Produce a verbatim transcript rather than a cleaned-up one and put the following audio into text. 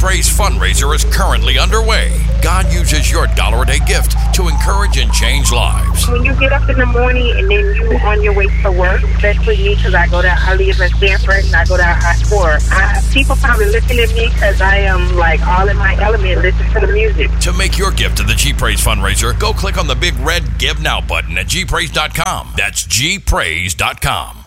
Praise fundraiser is currently underway. God uses your dollar a day gift to encourage and change lives. When you get up in the morning and then you on your way to work, especially me because I go down, I live in Stanford and I go down I four. I, people probably looking at me because I am like all in my element, listen to the music. To make your gift to the G Praise fundraiser, go click on the big red Give Now button at G praise dot com. That's G praise dot com.